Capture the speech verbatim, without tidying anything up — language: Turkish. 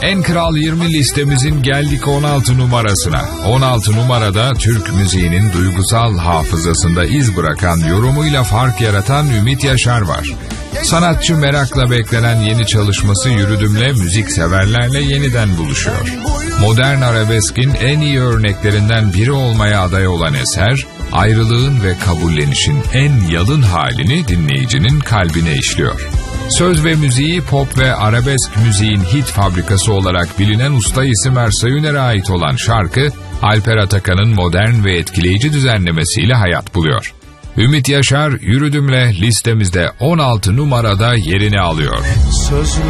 En Kral yirmi listemizin geldik on altı numarasına. on altı numarada Türk müziğinin duygusal hafızasında iz bırakan yorumuyla fark yaratan Ümit Yaşar var. Sanatçı merakla beklenen yeni çalışması Yürüdüm'le müzik severlerle yeniden buluşuyor. Modern arabeskin en iyi örneklerinden biri olmaya aday olan eser, ayrılığın ve kabullenişin en yalın halini dinleyicinin kalbine işliyor. Söz ve müziği pop ve arabesk müziğin hit fabrikası olarak bilinen usta isim Ersa Üner'e ait olan şarkı, Alper Atakan'ın modern ve etkileyici düzenlemesiyle hayat buluyor. Ümit Yaşar, Yürüdüm'le listemizde on altı numarada yerini alıyor. Söz